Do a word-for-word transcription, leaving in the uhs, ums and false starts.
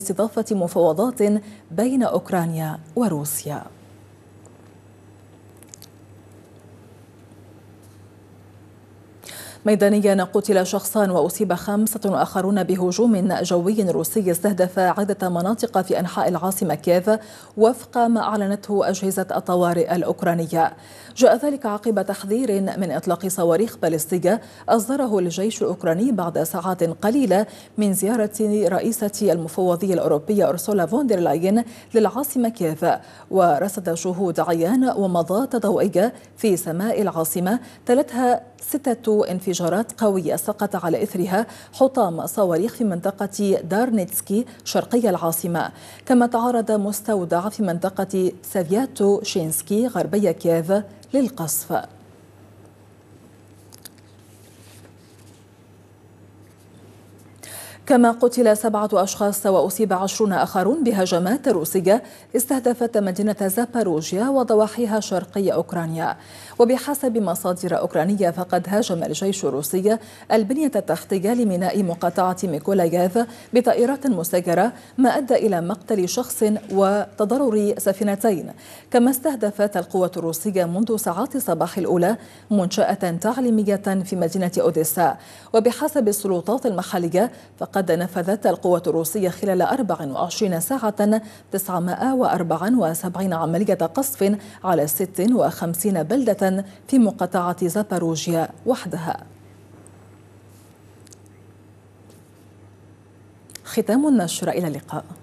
استضافة مفاوضات بين أوكرانيا وروسيا. ميدانيا قتل شخصان وأصيب خمسة آخرون بهجوم جوي روسي استهدف عدة مناطق في أنحاء العاصمة كييف وفق ما أعلنته أجهزة الطوارئ الأوكرانية. جاء ذلك عقب تحذير من إطلاق صواريخ باليستية أصدره الجيش الأوكراني بعد ساعات قليلة من زيارة رئيسة المفوضية الأوروبية أرسولا فوندر لاين للعاصمة كييف، ورصد شهود عيان ومضات ضوئية في سماء العاصمة تلتها ستة انفجارات قوية سقط على إثرها حطام صواريخ في منطقة دارنيتسكي شرقي العاصمة. كما تعرض مستودع في منطقة سافياتو شينسكي غربي كييف للقصف. كما قتل سبعة أشخاص وأصيب عشرون آخرون بهجمات روسية استهدفت مدينة زاباروجيا وضواحيها شرقي أوكرانيا. وبحسب مصادر أوكرانية فقد هاجم الجيش الروسي البنية التحتية لميناء مقاطعة ميكولاييف بطائرات مسيرة، ما أدى إلى مقتل شخص وتضرر سفينتين. كما استهدفت القوات الروسية منذ ساعات الصباح الأولى منشأة تعليمية في مدينة أوديسا. وبحسب السلطات المحلية فقد نفذت القوات الروسية خلال أربع وعشرين ساعة تسعمائة وأربعة وسبعين عملية قصف على ست وخمسين بلدة في مقاطعة زاباروجيا وحدها. ختام النشر، إلى اللقاء.